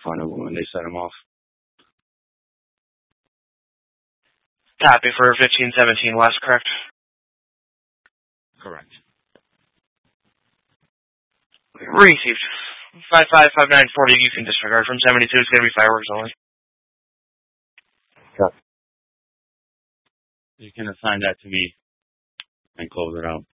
find out when they set them off. Copy for 1517 West, correct? Correct. Received. 555940, you can disregard. From 72, it's going to be fireworks only. Cut. You can assign that to me and close it out.